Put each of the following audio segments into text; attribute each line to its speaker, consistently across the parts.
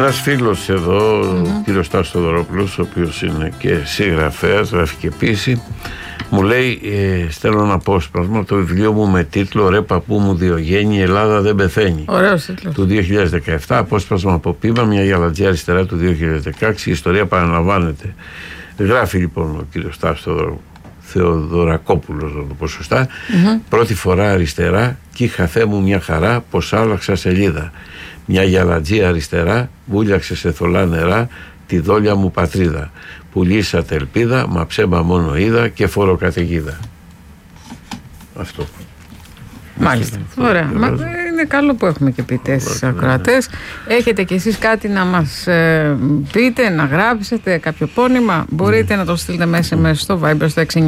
Speaker 1: Ένας φίλος εδώ, ο κύριος Τάσος Θοδωρόπουλος, ο οποίος είναι και συγγραφέας, γράφει και ποίηση, μου λέει, στέλνω ένα απόσπασμα από το βιβλίο μου με τίτλο «Ρε παππού μου Διογέννη, η Ελλάδα δεν πεθαίνει».
Speaker 2: Ωραίος τίτλος.
Speaker 1: Του 2017, απόσπασμα από ποίημα, μια γαλατζιά αριστερά του 2016, η ιστορία παραλαμβάνεται. Γράφει λοιπόν ο κύριος Τάσος Θεοδωρακόπουλος, να το πω σωστά, πρώτη φορά αριστερά κι είχα Θεέ μου μια χαρά πως άλλαξα σελίδα. Μια γαλατζία αριστερά βούλιαξε σε θολά νερά τη δόλια μου πατρίδα. Πουλήσατε ελπίδα, μα ψέμα μόνο είδα και φοροκαταιγίδα. Αυτό.
Speaker 2: Μάλιστα. Ωραία. Μα είναι καλό που έχουμε και ποιητές ακροατές. Έχετε κι εσείς κάτι να μας πείτε, να γράψετε κάποιο πόνημα? Μπορείτε να το στείλετε μέσα στο Viber στο 6947-989-989,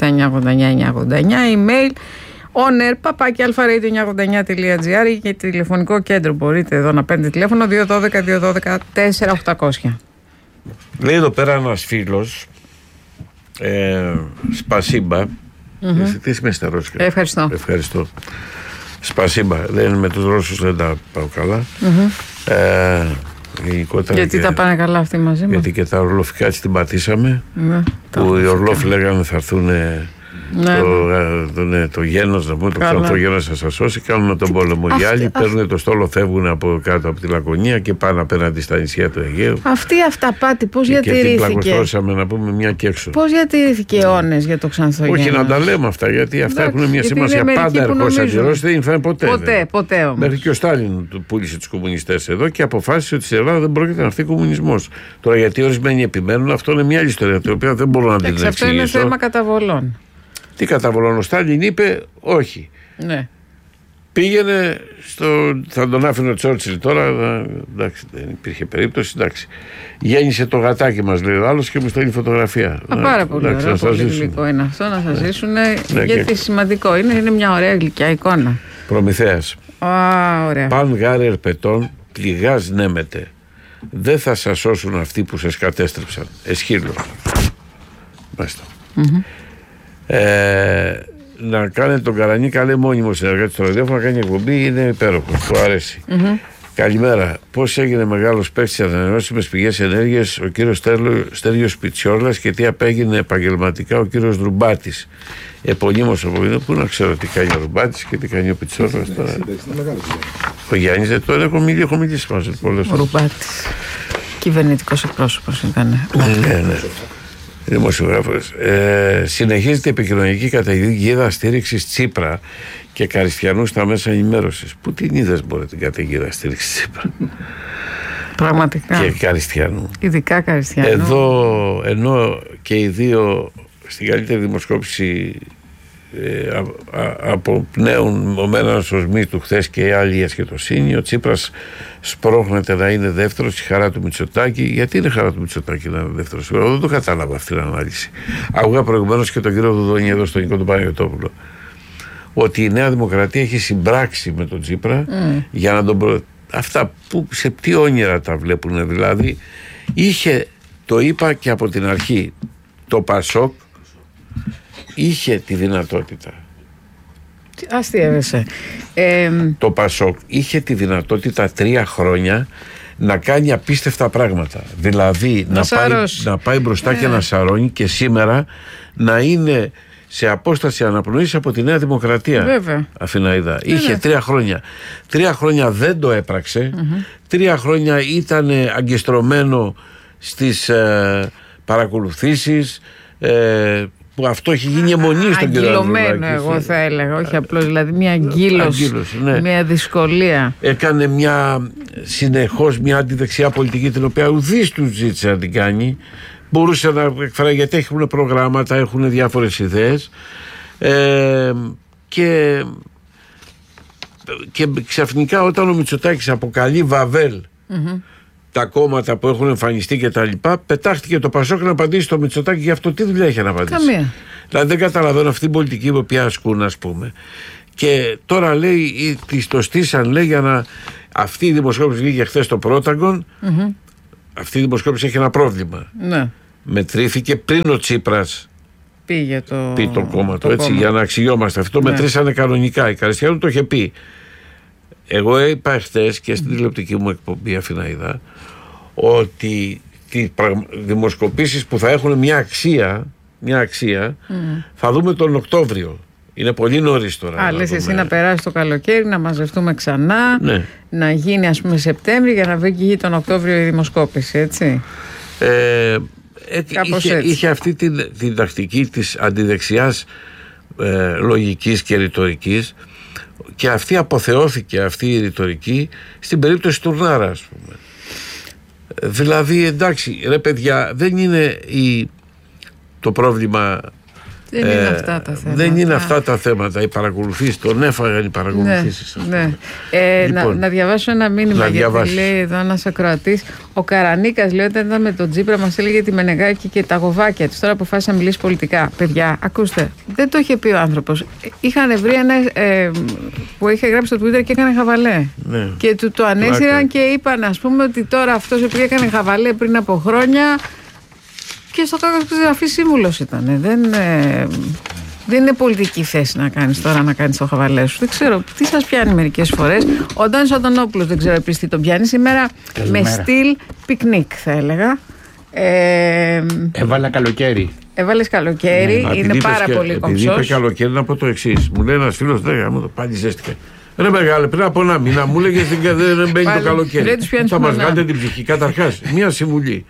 Speaker 2: email oner@alpha-radio989.gr και τηλεφωνικό κέντρο. Μπορείτε εδώ να παίρνετε τηλέφωνο 212-212-4800.
Speaker 1: Λέει εδώ πέρα ένας φίλος, Σπασίμπα. Τι σημαίνει στα ρώσικα? Ευχαριστώ. Σπασίμπα. Με τους Ρώσους δεν τα πάω καλά.
Speaker 2: Γιατί τα πάνε καλά αυτοί μαζί μας?
Speaker 1: Γιατί και τα ορλοφικά έτσι την πατήσαμε. Που οι Ορλόφοι λέγανε θα έρθουν το γένος, να πούμε, το ξανθό γένος θα σας σώσει. Κάνουν τον πόλεμο οι άλλοι, παίρνουν το στόλο, φεύγουν από κάτω από τη Λακωνία και πάνε απέναντι στα νησιά του Αιγαίου.
Speaker 2: Αυτή η αυταπάτη πώς διατηρήθηκε?
Speaker 1: Και την πλακοστρώσαμε, να πούμε, μια και έξω.
Speaker 2: Πώς διατηρήθηκε αιώνες για το ξανθό γένος?
Speaker 1: Όχι να τα λέμε αυτά, γιατί αυτά έχουν μια σημασία. Πάντα ερχόσαν αντιρρώσεις, δεν ήρθαν
Speaker 2: ποτέ όμως.
Speaker 1: Μέχρι και ο Στάλιν πούλησε τους κομμουνιστές εδώ και αποφάσισε ότι στην Ελλάδα δεν πρόκειται να έρθει κομμουνισμός. Τώρα γιατί ορισμένοι επιμένουν, αυτό είναι μια άλλη ιστορία, την οποία δεν μπορώ να την εξηγήσω.
Speaker 2: Αυτό είναι θέμα καταβολών.
Speaker 1: Τι καταβολών? Ο Στάλιν είπε όχι.
Speaker 2: Ναι.
Speaker 1: Πήγαινε θα τον άφηνε ο Τσόρτσιλ τώρα. Εντάξει, δεν υπήρχε περίπτωση. Εντάξει. Γέννησε το γατάκι μας, λέει ο άλλος, και μου στέλνει φωτογραφία.
Speaker 2: Πάρα πολύ ωραίο. Πολύ γλυκό είναι αυτό να σας ζήσουν. Γιατί σημαντικό είναι μια ωραία γλυκιά εικόνα.
Speaker 1: Προμηθέας.
Speaker 2: Ωραία.
Speaker 1: Παν γάρε ερπετών, πληγάς νέμετε. Δεν θα σας σώσουν αυτοί που σας κατέστρεψαν. Εσχύλο. Μάλιστα. Να κάνετε τον Καρανίκα, λέει, μόνιμο συνεργάτη στο ραδιόφωνο, να κάνει εκπομπή, είναι υπέροχο. Του αρέσει. Καλημέρα. Πώς έγινε μεγάλος παίκτης στις ανανεώσιμες πηγές ενέργειας ο κύριος Στέργιος Πιτσιόλας και τι απέγινε επαγγελματικά ο κύριος Ρουμπάτης? Επωνύμως από εδώ, πού να ξέρω τι κάνει ο Ρουμπάτης και τι κάνει ο Πιτσιόλας τώρα. Ο Γιάννης δεν τώρα έχω μιλήσει μαζί πολλές φορές.
Speaker 2: Ο Ρουμπάτης κυβερνητικός εκπρόσωπος ήταν.
Speaker 1: Ναι. Δημοσιογράφος. Συνεχίζεται η επικοινωνική καταιγίδα στήριξης Τσίπρα και Καριστιανού στα μέσα ενημέρωσης. Πού την είδες μπορεί την καταιγίδα στήριξης Τσίπρα?
Speaker 2: Πραγματικά.
Speaker 1: Και Καριστιανού.
Speaker 2: Ειδικά Καριστιανού.
Speaker 1: Εδώ, ενώ και οι δύο στην καλύτερη δημοσκόπηση αποπνέουν ο μένας οσμοί του χθες και η άλλη ασχετοσύνη, ο Τσίπρας σπρώχνεται να είναι δεύτερος, η χαρά του Μητσοτάκη. Γιατί είναι χαρά του Μητσοτάκη να είναι δεύτερος? Εγώ δεν το κατάλαβα αυτή την ανάλυση. Άκουγα προηγουμένως και τον κύριο Δουδόνη εδώ στον Νίκο του Παναγιωτόπουλο ότι η Νέα Δημοκρατία έχει συμπράξει με τον Τσίπρα για να τον αυτά που σε τι όνειρα τα βλέπουν? Δηλαδή το είπα και από την αρχή, το Πασόκ είχε τη δυνατότητα.
Speaker 2: Αστείευεσαι.
Speaker 1: Το Πασόκ είχε τη δυνατότητα 3 χρόνια να κάνει απίστευτα πράγματα. Δηλαδή να πάει μπροστά και να σαρώνει, και σήμερα να είναι σε απόσταση αναπνοής από τη Νέα Δημοκρατία.
Speaker 2: Βέβαια.
Speaker 1: Αθηναίδα. Είχε 3 χρόνια. 3 χρόνια δεν το έπραξε. 3 χρόνια ήταν αγκιστρωμένο στις παρακολουθήσεις, που αυτό έχει γίνει αιμονή στον κύριο Ανδρουλάκη.
Speaker 2: Αγκυλωμένο, εγώ θα έλεγα, όχι απλώς, δηλαδή μια αγκύλωση, μια δυσκολία.
Speaker 1: Έκανε συνεχώς μια αντιδεξιά πολιτική, την οποία ουδής του ζήτησε να την κάνει. Μπορούσε να εκφράσει, γιατί έχουν προγράμματα, έχουν διάφορες ιδέες, και ξαφνικά όταν ο Μητσοτάκης αποκαλεί Βαβέλ τα κόμματα που έχουν εμφανιστεί και τα λοιπά, πετάχτηκε το Πασόκ να απαντήσει στο Μητσοτάκη για αυτό. Τι δουλειά είχε να απαντήσει?
Speaker 2: Καμία.
Speaker 1: Δηλαδή δεν καταλαβαίνω αυτή την πολιτική που οποία ασκούν, ας πούμε. Και τώρα λέει, το στήσαν, λέει, για να. Αυτή η δημοσκόπηση βγήκε χθες στο Πρόταγκον. Αυτή η δημοσκόπηση έχει ένα πρόβλημα.
Speaker 2: Ναι.
Speaker 1: Μετρήθηκε πριν ο Τσίπρας
Speaker 2: πει
Speaker 1: το κόμμα του, έτσι, για να αξιόμαστε. Αυτό μετρήσανε κανονικά. Η Καριστιανού το είχε πει. Εγώ είπα χθες και στην τηλεοπτική μου εκπομπή Αθηναίδα ότι τις δημοσκοπήσεις που θα έχουν μια αξία θα δούμε τον Οκτώβριο. Είναι πολύ νωρίς τώρα.
Speaker 2: Λες εσύ να περάσει το καλοκαίρι, να μαζευτούμε ξανά, να γίνει ας πούμε Σεπτέμβρη για να βγει τον Οκτώβριο η δημοσκόπηση, έτσι.
Speaker 1: Είχε αυτή την τακτική της αντιδεξιάς λογικής και ρητορικής, και αυτή αποθεώθηκε αυτή η ρητορική στην περίπτωση του Τουρνάρα, ας πούμε. Δηλαδή, εντάξει, ρε παιδιά, δεν είναι το πρόβλημα.
Speaker 2: Δεν είναι αυτά τα θέματα.
Speaker 1: Δεν είναι αυτά τα θέματα. Οι παρακολουθήσεις, τον έφαγαν οι παρακολουθήσεις.
Speaker 2: Ναι. Λοιπόν, να διαβάσω ένα μήνυμα, γιατί λέει εδώ ένας ακροατής. Ο Καρανίκας, λέει, όταν ήταν με τον Τσίπρα, μας έλεγε τη Μενεγάκη και τα γοβάκια της. Τώρα αποφάσισε να μιλήσει πολιτικά. Παιδιά, ακούστε, δεν το είχε πει ο άνθρωπος. Είχαν βρει ένα που είχε γράψει στο Twitter και έκανε χαβαλέ. Ναι. Και του το ανέσυραν και είπαν, ας πούμε, ότι τώρα αυτός επειδή έκανε χαβαλέ πριν από χρόνια. Και στο κάτω της γραφής σύμβουλος ήταν. Δεν είναι πολιτική θέση να κάνεις τώρα, να κάνεις το χαβαλέ σου. Δεν ξέρω τι σας πιάνει μερικές φορές. Ο Αντώνης Αντωνόπουλος, δεν ξέρω επίσης τι τον πιάνει σήμερα. Με στυλ πικνίκ, θα έλεγα.
Speaker 3: Έβαλα καλοκαίρι.
Speaker 2: Έβαλες καλοκαίρι, είναι πάρα πολύ κομψός.
Speaker 1: Επειδή είπε καλοκαίρι, να πω το εξής. Μου λέει ένας φίλος, πάλι ζέστηκε. Ρε μεγάλε, πριν από ένα μήνα μου λέγε δεν μπαίνει το καλοκαίρι. Θα μας βγάλετε την ψυχή. Καταρχάς, μία συμβουλή.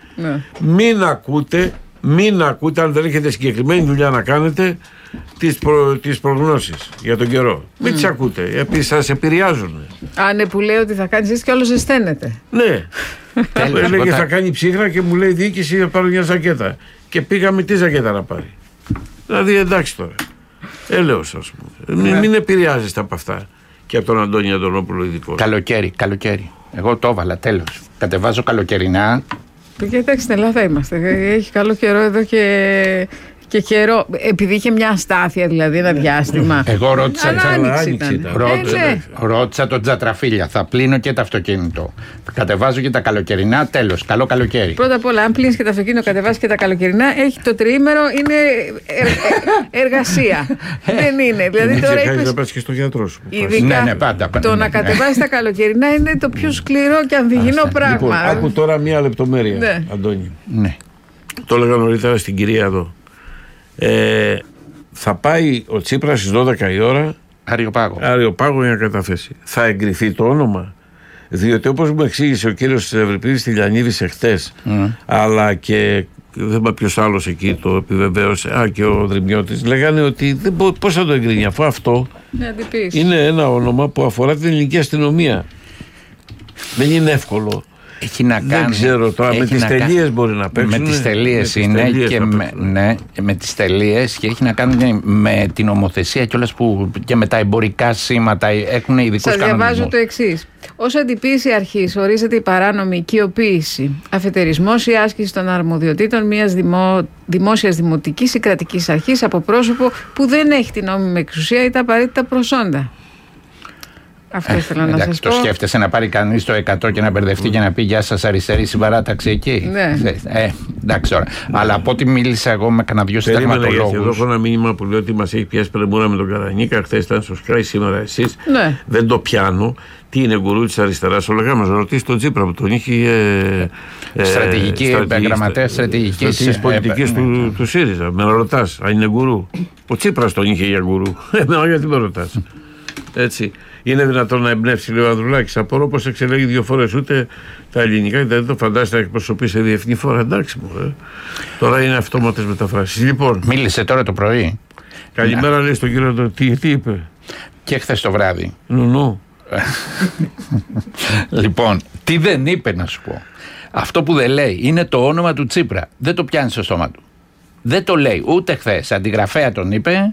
Speaker 1: Μην ακούτε, αν δεν έχετε συγκεκριμένη δουλειά να κάνετε, τις προγνώσεις για τον καιρό. Μην τις ακούτε. Επίσης σας επηρεάζουν.
Speaker 2: Ναι, που λέει ότι θα κάνεις έτσι και όλος ζεσταίνεται.
Speaker 1: Ναι. Έλεγε θα κάνει ψύχρα και μου λέει διοίκηση θα πάρω μια ζακέτα. Και πήγαμε τι ζακέτα να πάρει. Δηλαδή εντάξει τώρα. Έλεος, ας πούμε. Μην επηρεάζεστε από αυτά. Και από τον Αντώνη Αντωνόπουλο ειδικό.
Speaker 3: Καλοκαίρι. Εγώ το έβαλα, τέλος. Κατεβάζω καλοκαιρινά.
Speaker 2: Εντάξει, στην Ελλάδα είμαστε. Έχει καλό καιρό εδώ και καιρό. Επειδή είχε μια αστάθεια, δηλαδή ένα διάστημα.
Speaker 3: Εγώ ρώτησα τον Τζατραφίλια. Θα πλύνω και το αυτοκίνητο. Κατεβάζω και τα καλοκαιρινά, τέλος. Καλό καλοκαίρι.
Speaker 2: Πρώτα απ' όλα, αν πλύνεις και το αυτοκίνητο, κατεβάσεις και τα καλοκαιρινά, έχει το τριήμερο, είναι εργασία. Δεν είναι. Δηλαδή τώρα
Speaker 1: είπες. Να πας και στο γιατρό σου.
Speaker 2: Ειδικά το να κατεβάσεις τα καλοκαιρινά είναι το πιο σκληρό και ανθυγινό πράγμα.
Speaker 1: Λοιπόν, άκου τώρα μία λεπτομέρεια, Αντώνη. Το έλεγα νωρίτερα στην κυρία εδώ. Θα πάει ο Τσίπρας στις 12 η ώρα Αριοπάγο για να καταθέσει. Θα εγκριθεί το όνομα? Διότι όπως μου εξήγησε ο κύριος Ευρυπίδης Τηλιανίδης εχθές, αλλά και δεν είπα ποιος άλλος εκεί το επιβεβαίωσε, και ο Δρυμιώτης, λέγανε ότι πώς θα το εγκρίνει, αφού αυτό είναι ένα όνομα που αφορά την ελληνική αστυνομία. Δεν είναι εύκολο.
Speaker 3: Έχει να κάνει.
Speaker 1: Δεν ξέρω τώρα, με τις τελείες μπορεί να παίξουν.
Speaker 3: Με τις τελείες είναι και με τις τελείες, και έχει να κάνει με την νομοθεσία κιόλας, που και με τα εμπορικά σήματα έχουν ειδικούς κανονισμούς.
Speaker 2: Σας διαβάζω το εξής. Ως αντιποίηση αρχής ορίζεται η παράνομη οικειοποίηση, αφετερισμός ή άσκηση των αρμοδιοτήτων μιας δημόσιας, δημοτικής ή κρατικής αρχής από πρόσωπο που δεν έχει την νόμιμη εξουσία ή τα απαραίτητα προσόντα. Αυτό ήθελα να σας πω.
Speaker 3: Το σκέφτεσαι να πάρει κανείς το 100 και να μπερδευτεί και να πει γεια σας αριστερή συμπαράταξη εκεί?
Speaker 2: Ναι.
Speaker 3: Εντάξει τώρα. Αλλά από ό,τι μίλησα εγώ με κανένα δυο συνταγματολόγους.
Speaker 1: Εδώ έχω ένα μήνυμα που λέει ότι μας έχει πιάσει πρεμούρα με τον Καρανίκα. Χθες ήταν στο Sky, σήμερα εσείς.
Speaker 2: Ναι.
Speaker 1: Δεν το πιάνω. Τι είναι γκουρού της αριστεράς? Ο Λεγάμας να ρωτήσει τον Τσίπρα που τον είχε.
Speaker 3: Στρατηγική, γραμματέα στρατηγικής
Speaker 1: πολιτικής του ΣΥΡΙΖΑ. Με ρωτάς αν είναι γκουρού? Ο Τσίπρας τον είχε για γκουρού. Εμένα γιατί με ρωτάς? Έτσι. Είναι δυνατόν να εμπνεύσει, λέει ο Ανδρουλάκης? Απορώ πως εξελέγει 2 φορές, ούτε τα ελληνικά, δεν το φαντάζεται να εκπροσωπεί σε διεθνή φόρα. Εντάξει μου, τώρα είναι αυτόματες μεταφράσεις. Λοιπόν,
Speaker 3: μίλησε τώρα το πρωί.
Speaker 1: Καλημέρα, λέει στον κύριο. Τι είπε?
Speaker 3: Και χθες το βράδυ.
Speaker 1: Νου.
Speaker 3: Λοιπόν, τι δεν είπε να σου πω? Αυτό που δεν λέει είναι το όνομα του Τσίπρα. Δεν το πιάνει στο στόμα του. Δεν το λέει ούτε χθες. Αντιγραφέα τον είπε.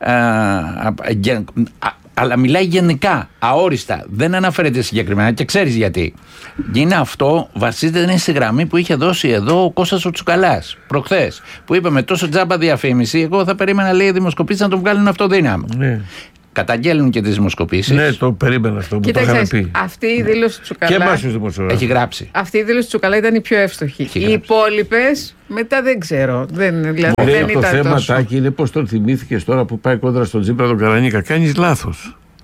Speaker 3: Αλλά μιλάει γενικά, αόριστα. Δεν αναφέρεται συγκεκριμένα και ξέρεις γιατί. Είναι αυτό, βασίζεται στη γραμμή που είχε δώσει εδώ ο Κώστας ο Τσουκαλάς προχθές. Που είπε με τόσο τζάμπα διαφήμιση, εγώ θα περίμενα, λέει, δημοσκοπήσεις να τον βγάλουν αυτοδύναμο. Ναι. Καταγγέλνουν και τις δημοσκοπήσεις.
Speaker 1: Ναι, το περίμενα αυτό που το είχαμε πει.
Speaker 2: Αυτή η δήλωση του Τσουκαλά.
Speaker 1: Και εμάς τους δημοσιογράφους.
Speaker 3: Έχει γράψει.
Speaker 2: Αυτή η δήλωση του Τσουκαλά ήταν η πιο εύστοχη. Οι υπόλοιπες μετά δεν ξέρω. Δεν
Speaker 1: το θέμα, Τάκη, είναι πώς τον θυμήθηκες τώρα που πάει κόντρα στον Τσίπρα τον Καρανίκα. Κάνεις λάθος.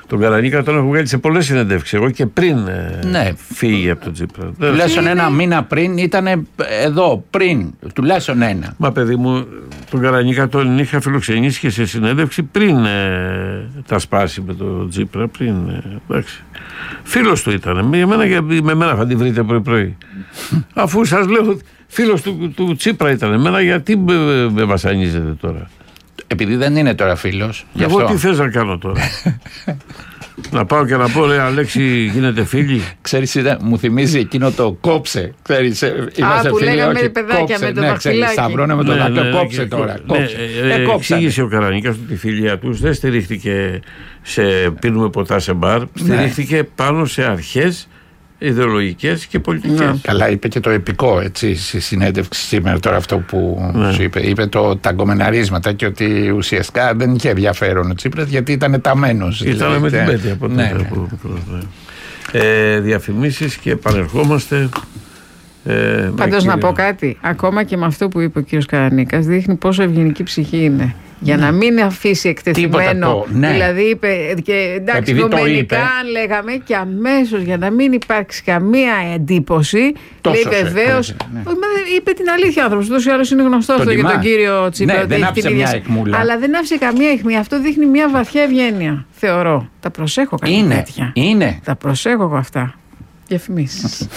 Speaker 1: Τον Καρανίκα τον έχω βγάλει σε πολλές συνεντεύξεις. Εγώ και πριν φύγει από τον Τσίπρα.
Speaker 3: Τουλάχιστον ένα μήνα πριν ήταν εδώ, πριν. Τουλάχιστον ένα.
Speaker 1: Μα παιδί μου, τον Καρανίκα τον είχα φιλοξενήσει και σε συνέντευξη πριν τα σπάσει με τον Τσίπρα. Πριν. Εντάξει. Φίλος του ήταν. Με μένα θα τη βρείτε πρωί-πρωί. Αφού σας λέω, φίλος του Τσίπρα ήταν. Εμένα γιατί με βασανίζετε τώρα?
Speaker 3: Επειδή δεν είναι τώρα φίλος.
Speaker 1: Εγώ τι θες να κάνω τώρα? Να πάω και να πω, ρε Αλέξη, γίνεται φίλοι.
Speaker 3: Ξέρεις, μου θυμίζει εκείνο το κόψε. Ξέρεις, είμαστε
Speaker 2: που
Speaker 3: φίλοι,
Speaker 2: λέγαμε
Speaker 3: όχι,
Speaker 2: παιδάκια
Speaker 3: κόψε,
Speaker 2: με το
Speaker 3: ναι,
Speaker 2: δαχτυλάκι.
Speaker 3: σταυρώνε με το δάχτυλο, κόψε τώρα.
Speaker 1: Εξήγησε ο Καρανίκας ότι η φιλία τους δεν στηρίχθηκε σε πίνουμε ποτά σε μπαρ, στηρίχθηκε πάνω σε αρχές ιδεολογικές και πολιτικές.
Speaker 3: Καλά, είπε και το επικό, έτσι, στη συνέντευξη σήμερα τώρα αυτό που σου είπε. Είπε τα κομμεναρίσματα και ότι ουσιαστικά δεν είχε ενδιαφέρον ο Τσίπρας γιατί ήταν ταμένος.
Speaker 1: Ήταν με την πέτεια από τότε. Διαφημίσεις και επανερχόμαστε.
Speaker 2: Πάντως να πω κάτι. Ακόμα και με αυτό που είπε ο κύριος Καρανίκας, δείχνει πόσο ευγενική ψυχή είναι. Για να μην αφήσει εκτεθειμένο. Δηλαδή είπε. Και εντάξει, δομενικά λέγαμε και αμέσως για να μην υπάρξει καμία εντύπωση. Λέει βεβαίως. Είπε την αλήθεια ο άνθρωπος. Ούτως ή άλλως είναι γνωστό αυτό για τον κύριο Τσίπρα.
Speaker 3: Δεν άφησε μια αιχμούλα.
Speaker 2: Αλλά δεν άφησε καμία αιχμή. Αυτό δείχνει μια βαθιά ευγένεια. Θεωρώ. Τα προσέχω κάτι τέτοια.
Speaker 3: Είναι.
Speaker 2: Τα προσέχω εγώ αυτά. Διαφημίσεις.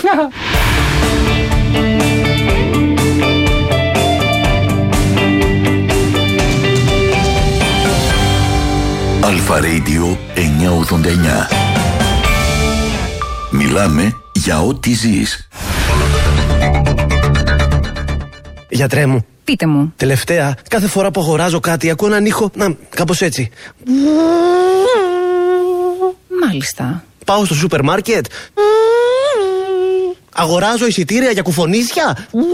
Speaker 4: Αλφα Radio 989. Μιλάμε για ό,τι ζεις.
Speaker 5: Γιατρέ μου.
Speaker 6: Πείτε μου.
Speaker 5: Τελευταία, κάθε φορά που αγοράζω κάτι ακούω έναν ήχο, κάπως έτσι.
Speaker 6: Μάλιστα.
Speaker 5: Πάω στο σούπερ μάρκετ. Αγοράζω εισιτήρια για κουφονίσια.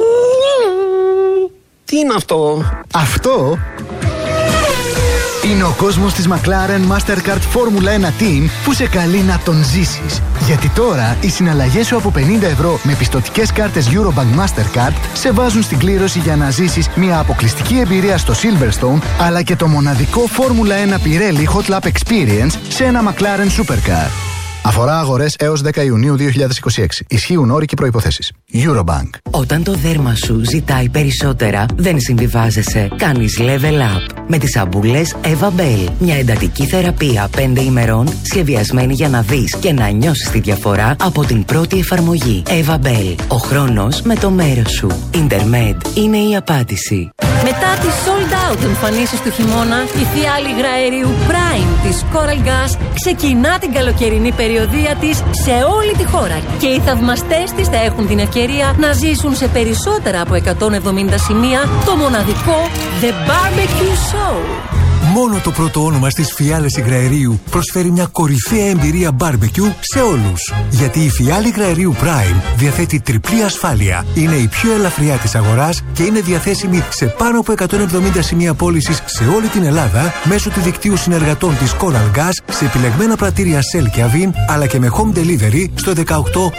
Speaker 5: Τι είναι αυτό?
Speaker 7: Αυτό είναι ο κόσμος της McLaren Mastercard Formula 1 Team που σε καλεί να τον ζήσεις. Γιατί τώρα οι συναλλαγές σου από 50 ευρώ με πιστωτικές κάρτες Eurobank Mastercard σε βάζουν στην κλήρωση για να ζήσεις μια αποκλειστική εμπειρία στο Silverstone αλλά και το μοναδικό Formula 1 Pirelli Hot Lap Experience σε ένα McLaren Supercar. Αφορά αγορές έως 10 Ιουνίου 2026. Ισχύουν όροι και προϋποθέσεις. Eurobank.
Speaker 8: Όταν το δέρμα σου ζητάει περισσότερα, δεν συμβιβάζεσαι. Κάνεις level up. Με τις σαμπούλες Eva Bell. Μια εντατική θεραπεία 5 ημερών, σχεδιασμένη για να δεις και να νιώσεις τη διαφορά από την πρώτη εφαρμογή. Eva Bell. Ο χρόνος με το μέρος σου. Intermed είναι η απάντηση.
Speaker 9: Μετά τις sold out εμφανίσεις του χειμώνα, η φιάλη υγραερίου Prime της Coral Gas ξεκινά την καλοκαιρινή περιοδεία της σε όλη τη χώρα. Και οι θαυμαστές της θα έχουν την ευκαιρία να ζήσουν σε περισσότερα από 170 σημεία το μοναδικό The Barbecue Show.
Speaker 10: Μόνο το πρώτο όνομα στις φιάλες υγραερίου προσφέρει μια κορυφαία εμπειρία barbecue σε όλους. Γιατί η φιάλη υγραερίου Prime διαθέτει τριπλή ασφάλεια, είναι η πιο ελαφριά της αγοράς και είναι διαθέσιμη σε πάνω από 170 σημεία πώλησης σε όλη την Ελλάδα μέσω του δικτύου συνεργατών της Coral Gas σε επιλεγμένα πρατήρια Shell και Avin αλλά και με home delivery στο 18331.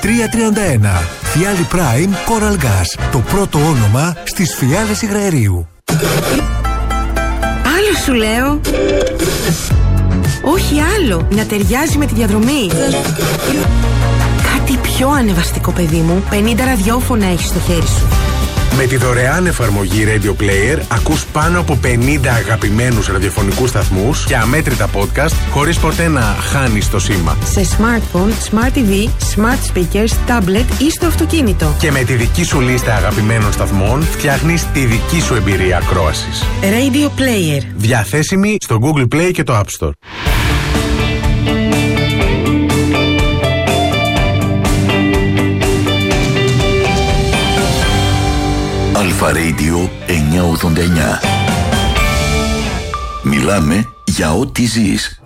Speaker 10: Φιάλη Prime Coral Gas, το πρώτο όνομα στις φιάλες υγραερίου.
Speaker 6: Άλλο σου λέω. Όχι άλλο. Να ταιριάζει με τη διαδρομή. Κάτι πιο ανεβαστικό, παιδί μου. 50 ραδιόφωνα έχεις στο χέρι σου.
Speaker 11: Με τη δωρεάν εφαρμογή Radio Player ακούς πάνω από 50 αγαπημένους ραδιοφωνικούς σταθμούς και αμέτρητα podcast χωρίς ποτέ να χάνεις το σήμα.
Speaker 6: Σε smartphone, smart TV, smart speakers, tablet ή στο αυτοκίνητο.
Speaker 11: Και με τη δική σου λίστα αγαπημένων σταθμών φτιάχνεις τη δική σου εμπειρία ακρόασης.
Speaker 6: Radio Player.
Speaker 11: Διαθέσιμη στο Google Play και το App Store.
Speaker 4: Αλφα Radio 989. Μιλάμε για ό,τι ζεις.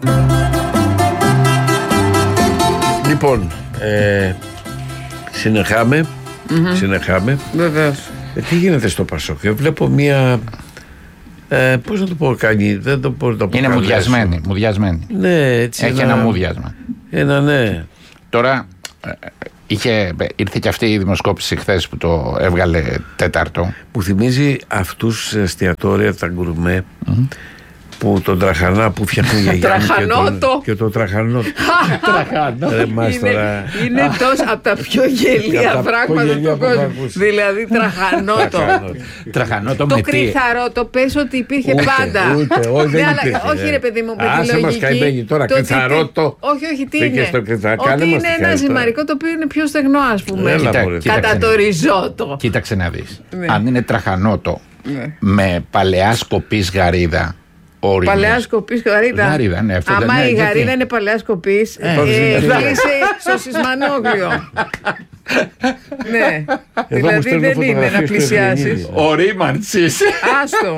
Speaker 1: Λοιπόν, συνεχάμε.
Speaker 2: Βεβαίως.
Speaker 1: Τι γίνεται στο Πασόκ? Βλέπω μία... πώς να το πω, κάνει... Δεν το μπορώ να το πω.
Speaker 3: Είναι μουδιασμένη.
Speaker 1: Ναι, έτσι.
Speaker 3: Έχει ένα μουδιάσμα.
Speaker 1: Ναι.
Speaker 3: Τώρα... ήρθε και αυτή η δημοσκόπηση χθες που το έβγαλε τέταρτο.
Speaker 1: Που θυμίζει αυτούς εστιατόρια, τα γκουρμέ, που τον τραχανά που φτιάχνει η γιαγιά μου και τον τραχανότο.
Speaker 2: Είναι τόσο από τα πιο γελία πράγματα του κόσμου. Δηλαδή τραχανότο. Το κρυθαρότο, πες ότι υπήρχε πάντα. Όχι ρε παιδί μου, με τη λογική.
Speaker 1: Τώρα κρυθαρότο.
Speaker 2: Όχι, τι είναι. Ότι είναι ένα ζυμαρικό το οποίο είναι πιο στεγνό, ας πούμε. Κατά το ριζότο.
Speaker 3: Κοίταξε να δεις. Αν είναι τραχανότο με παλαιά σκοπής γαρίδα.
Speaker 2: Παλαιά σκοπής γαρίδα.
Speaker 3: Ναι,
Speaker 2: άμα η γαρίδα είναι παλαιά σκοπής, κλείσε στο σεισμανόγλιο. Ναι. Δηλαδή δεν είναι να πλησιάσεις.
Speaker 3: Ορίμανσης.
Speaker 2: Άστο.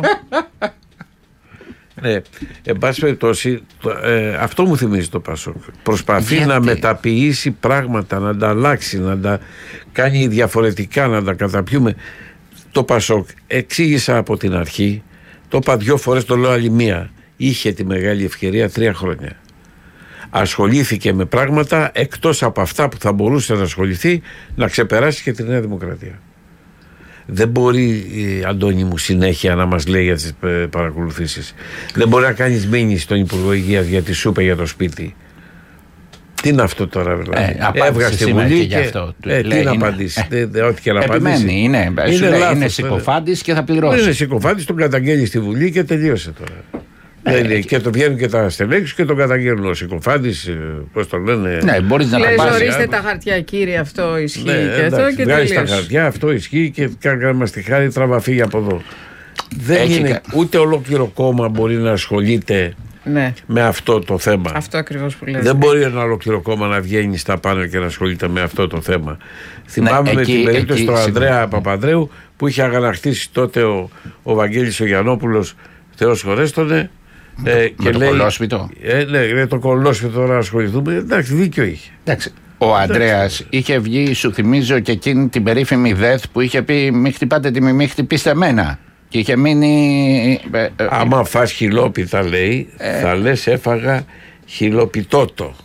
Speaker 1: Ναι, εν πάση περιπτώσει, αυτό μου θυμίζει το Πασόκ. Προσπαθεί να μεταποιήσει πράγματα, να τα αλλάξει, να τα κάνει διαφορετικά, να τα καταπιούμε. Το Πασόκ, εξήγησα από την αρχή, το είπα 2 φορές, το λέω άλλη μία. Είχε τη μεγάλη ευκαιρία 3 χρόνια. Ασχολήθηκε με πράγματα εκτός από αυτά που θα μπορούσε να ασχοληθεί, να ξεπεράσει και τη Νέα Δημοκρατία. Δεν μπορεί, Αντώνη μου, συνέχεια να μας λέει για τις παρακολουθήσεις. Δεν μπορεί να κάνεις μήνυση στον Υπουργό Υγείας γιατί σου είπε για το σπίτι. Τι είναι αυτό τώρα, δηλαδή.
Speaker 3: Έβγασε στη Βουλή και αυτό.
Speaker 1: Τι να απαντήσει. Ό,τι και να απαντήσει.
Speaker 3: Είναι συκοφάντης και θα πληρώσει.
Speaker 1: Είναι συκοφάντης, τον καταγγέλει στη Βουλή και τελείωσε τώρα. Και το βγαίνουν και τα στελέχη και τον καταγγέλνουν ο συκοφάντης, πώς το λένε.
Speaker 3: Ναι, μπορείς να τα πάρεις.
Speaker 2: Ορίστε τα χαρτιά, κύριε, αυτό ισχύει και αυτό και
Speaker 1: τελείωσε. Τα χαρτιά, αυτό ισχύει και μας τη χάρη τραβαφύγει από εδώ. Δεν είναι, ούτε ολόκληρο κόμμα μπορεί να ασχολείται με αυτό το θέμα.
Speaker 2: Αυτό ακριβώς που λέτε.
Speaker 1: Δεν μπορεί ένα ολόκληρο κόμμα να βγαίνει στα πάνω και να ασχολείται με αυτό το θέμα. Θυμάμαι με την περίπτωση του Ανδρέα Παπανδρέου που είχε αγανακτήσει τότε ο Βαγγέλης ο Γιαννόπουλος, Θεός χωρέστονε.
Speaker 3: Με το κολόσπιτο.
Speaker 1: Ναι, το κολόσπιτο τώρα να ασχοληθούμε. Εντάξει, δίκιο είχε.
Speaker 3: Εντάξει. Ο Ανδρέας είχε βγει, σου θυμίζω, και εκείνη την περίφημη ΔΕΘ που είχε πει: Μη χτυπάτε τη μη χτυπήστε εμένα. Και είχε μείνει.
Speaker 1: Άμα φας χιλόπιτα, λέει, θα λες έφαγα χιλοπιτότο.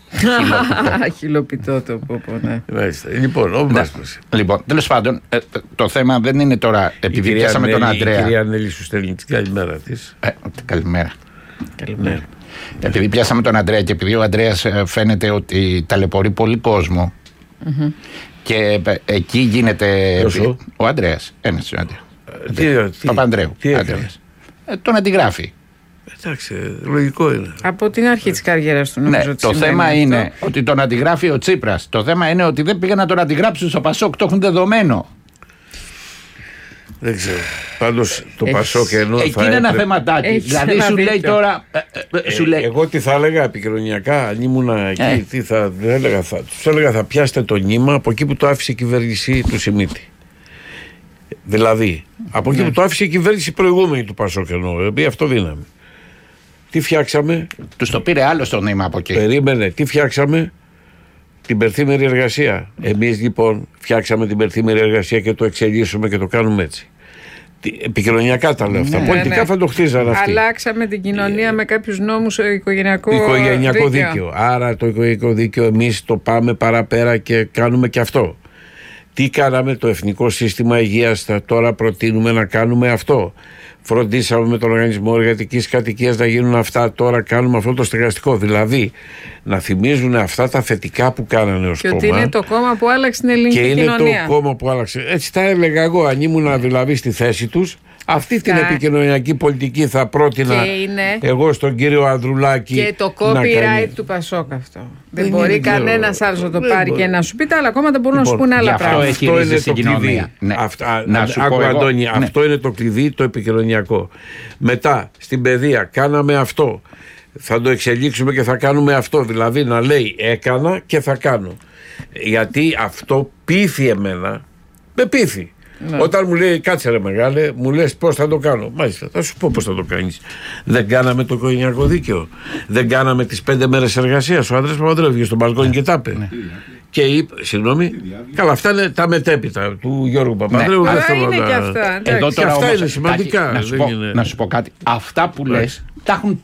Speaker 2: Χιλοπιτότο, ναι.
Speaker 3: Λοιπόν, τέλος πάντων, το θέμα δεν είναι τώρα. Επειδή πιάσαμε τον Ανδρέα.
Speaker 1: Η κυρία Νέλη σου στέλνει την καλημέρα της.
Speaker 3: Καλημέρα. Επειδή πιάσαμε τον Ανδρέα και επειδή ο Ανδρέας φαίνεται ότι ταλαιπωρεί πολύ κόσμο, και εκεί γίνεται. Ο Ανδρέας, ένας Παπανδρέου. Τον αντιγράφει.
Speaker 1: Εντάξει, λογικό είναι.
Speaker 2: Από την αρχή της καριέρας του, νομίζω.
Speaker 3: Το θέμα είναι ότι τον αντιγράφει ο Τσίπρας. Το θέμα είναι ότι δεν πήγαν να τον αντιγράψουν στο Πασόκ, το έχουν δεδομένο.
Speaker 1: Δεν ξέρω. Πάντως το Πασόκ ενώ
Speaker 3: εκεί είναι ένα θεματάκι. Δηλαδή σου λέει τώρα.
Speaker 1: Εγώ τι θα έλεγα επικοινωνιακά, αν ήμουν εκεί, τι θα έλεγα. Τους έλεγα θα πιάσετε το νήμα από εκεί που το άφησε η κυβέρνηση του Σιμίτη. Δηλαδή, από εκεί που το άφησε η κυβέρνηση προηγούμενη του Πασόκ, εννοώ, αυτό δύναμη. Τι φτιάξαμε.
Speaker 3: Τους το πήρε άλλο στο νήμα από εκεί.
Speaker 1: Περίμενε, τι φτιάξαμε. Την περθήμερη εργασία. Εμείς λοιπόν φτιάξαμε την περθήμερη εργασία και το εξελίσσουμε και το κάνουμε έτσι. Επικοινωνιακά τα λέω αυτά. Πολιτικά θα το χτίζανε αυτοί.
Speaker 2: Αλλάξαμε την κοινωνία με κάποιους νόμους οικογενειακό
Speaker 1: δίκαιο. Άρα το οικογενειακό δίκαιο εμείς το πάμε παραπέρα και κάνουμε και αυτό. Τι κάναμε, το Εθνικό Σύστημα Υγείας, τώρα προτείνουμε να κάνουμε αυτό. Φροντίσαμε με τον Οργανισμό Εργατικής Κατοικίας να γίνουν αυτά, τώρα κάνουμε αυτό το στεγαστικό. Δηλαδή, να θυμίζουν αυτά τα θετικά που κάνανε ως κόμμα.
Speaker 2: Και ότι είναι το κόμμα που άλλαξε την ελληνική κοινωνία.
Speaker 1: Και είναι το κόμμα που άλλαξε. Έτσι τα έλεγα εγώ, αν ήμουν δηλαδή στη θέση τους. Αυτή την επικοινωνιακή πολιτική θα πρότεινα εγώ στον κύριο Ανδρουλάκη.
Speaker 2: Και το copyright του Πασόκ αυτό. Δεν μπορεί κανένας άλλος να το πάρει και να σου πει. Τα άλλα κόμματα μπορούν να σου πούνε άλλα πράγματα.
Speaker 1: Αυτό είναι το κλειδί. Αντώνη, αυτό είναι το κλειδί, το επικοινωνιακό. Μετά στην παιδεία κάναμε αυτό. Θα το εξελίξουμε και θα κάνουμε αυτό. Δηλαδή να λέει έκανα και θα κάνω. Γιατί αυτό πείθει εμένα. Με πείθει. Ναι. Όταν μου λέει κάτσε ρε μεγάλε, μου λες πώς θα το κάνω. Μάλιστα, θα σου πω πώς θα το κάνεις. Δεν κάναμε το οικογενειακό δίκαιο. Δεν κάναμε τις 5 μέρες εργασίας. Ο Ανδρέας Παπανδρέου βγήκε στον μπαλκόνι και τα είπε. Ναι. Και είπε, συγγνώμη, καλά, αυτά είναι τα μετέπειτα του Γιώργου Παπανδρέου.
Speaker 2: Ναι. Αλλά είναι και αυτά.
Speaker 3: Εδώ τώρα
Speaker 1: αυτά
Speaker 3: όμως,
Speaker 1: είναι σημαντικά.
Speaker 3: Να σου πω κάτι. Αυτά που λες τα έχουν πει.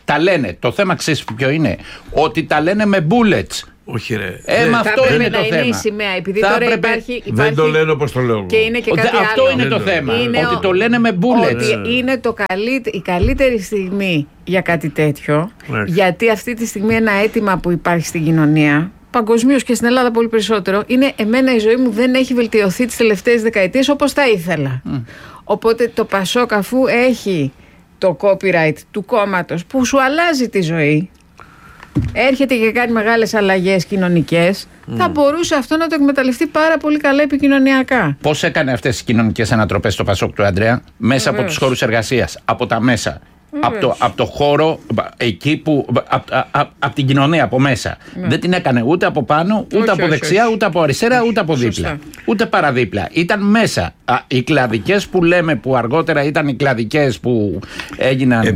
Speaker 3: Τα λένε. Το θέμα ξέρεις ποιο είναι? Ότι τα λένε με bullets.
Speaker 1: Όχι ρε.
Speaker 3: Αυτό είναι το θέμα.
Speaker 2: Είναι η σημαία, επειδή τώρα υπάρχει...
Speaker 1: Δεν το λένε όπως το λέω.
Speaker 2: Και είναι και κάτι
Speaker 3: αυτό
Speaker 2: άλλο.
Speaker 3: είναι το θέμα.
Speaker 2: Είναι
Speaker 3: ότι το λένε με bullets.
Speaker 2: Ότι είναι η καλύτερη στιγμή για κάτι τέτοιο. Γιατί αυτή τη στιγμή ένα αίτημα που υπάρχει στην κοινωνία, παγκοσμίως και στην Ελλάδα πολύ περισσότερο, είναι εμένα η ζωή μου δεν έχει βελτιωθεί τις τελευταίες δεκαετίες όπως θα ήθελα. Οπότε το Πασόκ, αφού έχει το copyright του κόμματος που σου αλλάζει τη ζωή, έρχεται και κάνει μεγάλες αλλαγές κοινωνικές, θα μπορούσε αυτό να το εκμεταλλευτεί πάρα πολύ καλά επικοινωνιακά.
Speaker 3: Πώς έκανε αυτές τις κοινωνικές ανατροπές στο Πασόκ του Ανδρέα? Μέσα από τους χώρους εργασίας, από τα μέσα. Από το χώρο, εκεί που. Από την κοινωνία, από μέσα. Δεν την έκανε ούτε από πάνω, ούτε από δεξιά, ούτε από αριστερά, ούτε από δίπλα. Ούτε παραδίπλα. Ήταν μέσα. Οι κλαδικές που λέμε, που αργότερα ήταν οι κλαδικές που έγιναν.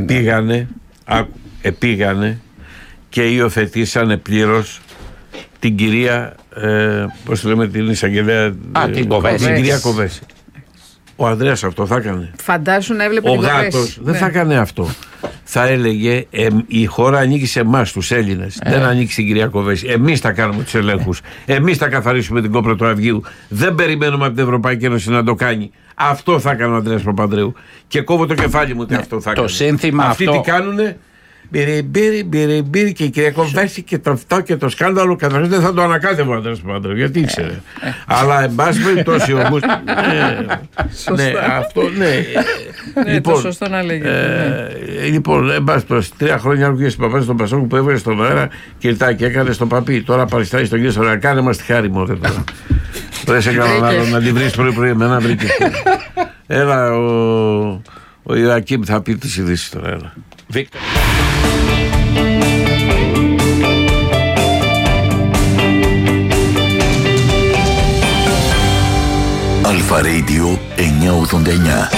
Speaker 1: Επήγανε και υιοθετήσανε πλήρως την κυρία. Πώς λέμε, την εισαγγελέα.
Speaker 3: Την Κοβέση.
Speaker 1: Την κυρία Κοβέση. Ο Ανδρέας αυτό θα έκανε.
Speaker 2: Φαντάσου να έβλεπε
Speaker 1: ο
Speaker 2: την Κοβέση.
Speaker 1: Ο Γάτος δεν θα έκανε αυτό. Θα έλεγε η χώρα ανήκει σε εμάς τους Έλληνες. Δεν ανήκει στην κυρία Κοβέση. Εμείς θα κάνουμε τους ελέγχους. Εμείς θα καθαρίσουμε την κόπρα του Αυγίου. Δεν περιμένουμε από την Ευρωπαϊκή Ένωση να το κάνει. Αυτό θα έκανε ο Ανδρέας Παπανδρέου. Και κόβω το κεφάλι μου ότι αυτό θα έκανε.
Speaker 3: Το σύνθημα
Speaker 1: αυτοί
Speaker 3: αυτό.
Speaker 1: τι κάνουνε? Μπιριμπίρι και η κυρία Κοβέση και το αυτό και το σκάνδαλο. Καταρχήν δεν θα το ανακάτευε ο Ανδρέας Παπανδρέου. Γιατί ήξερε. Αλλά εν πάση περιπτώσει όμως. Ναι, αυτό ναι.
Speaker 2: Λοιπόν, το σωστό να λέγεται.
Speaker 1: Λοιπόν, εν πάση περιπτώσει, 3 χρόνια άρχισε στην Παπά στον Πασόκ που έβγαλε στον αέρα και έκανε στον Παπί. Τώρα παριστάει στον κύριο Σωρά. Κάνε μας τη χάρη μου τώρα. Δεν σε κάνω άλλο να την βρει πρωί-πρωί. Εμένα βρήκε. Έλα, ο Ιωακίμ θα πει τις ειδήσεις τώρα. Έλα.
Speaker 3: Βίκτορ.
Speaker 4: Αλφα Radio 989.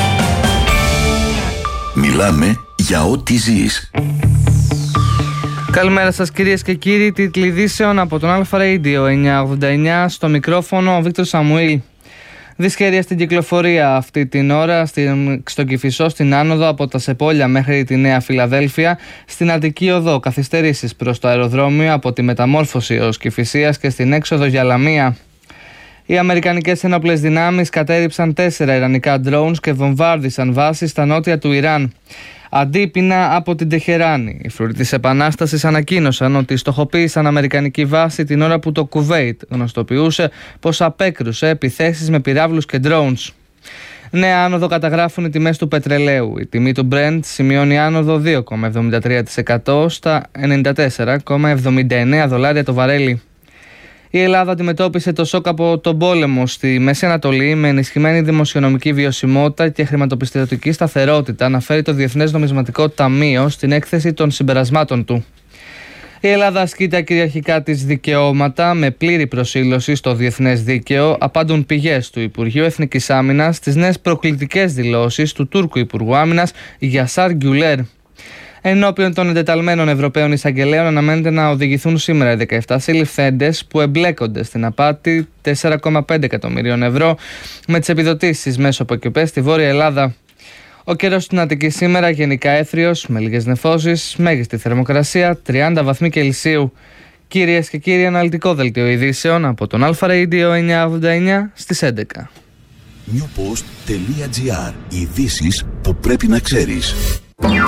Speaker 4: Μιλάμε για ό,τι ζεις.
Speaker 12: Καλημέρα σας κυρίες και κύριοι, τίτλοι ειδήσεων από τον Αλφα Radio 989, στο μικρόφωνο ο Βίκτορ Σαμουήλ. Δυσχέρεια στην κυκλοφορία αυτή την ώρα στο Κηφισό, στην άνοδο από τα Σεπόλια μέχρι τη Νέα Φιλαδέλφια, στην Αττική Οδό καθυστερήσεις προς το αεροδρόμιο από τη Μεταμόρφωση ως Κηφισίας και στην έξοδο για Λαμία. Οι Αμερικανικές ενόπλες δυνάμεις κατέριψαν 4 ιρανικά drones και βομβάρδισαν βάσεις στα νότια του Ιράν. Αντίπεινα από την Τεχεράνη. Οι φρουροί της Επανάστασης ανακοίνωσαν ότι στοχοποίησαν αμερικανική βάση την ώρα που το Κουβέιτ γνωστοποιούσε πως απέκρουσε επιθέσεις με πυράβλους και drones. Νέα άνοδο καταγράφουν οι τιμές του πετρελαίου. Η τιμή του Brent σημειώνει άνοδο 2,73% στα $94,79 το βαρέλι. Η Ελλάδα αντιμετώπισε το σοκ από τον πόλεμο στη Μέση Ανατολή με ενισχυμένη δημοσιονομική βιωσιμότητα και χρηματοπιστωτική σταθερότητα, αναφέρει το Διεθνές Νομισματικό Ταμείο στην έκθεση των συμπερασμάτων του. Η Ελλάδα ασκεί τα κυριαρχικά της δικαιώματα με πλήρη προσήλωση στο διεθνές δίκαιο, απάντουν πηγές του Υπουργείου Εθνικής Άμυνας στις νέες προκλητικές δηλώσεις του Τούρκου Υπουργού Άμυνας Γιασάρ Γκιουλέρ. Ενώπιον των εντεταλμένων Ευρωπαίων εισαγγελέων αναμένεται να οδηγηθούν σήμερα οι 17 συλληφθέντες που εμπλέκονται στην απάτη 4,5 εκατομμυρίων ευρώ με τις επιδοτήσεις μέσω από ΕΚΠ στη Βόρεια Ελλάδα. Ο καιρός στην Αττική σήμερα γενικά έθριος με λίγες νεφώσεις, μέγιστη θερμοκρασία 30 βαθμοί Κελσίου. Κυρίες και κύριοι, αναλυτικό δελτίο ειδήσεων από τον Αλφα Radio 989 στις 11.
Speaker 4: Newpost.gr. Ειδήσεις που πρέπει να ξέρεις.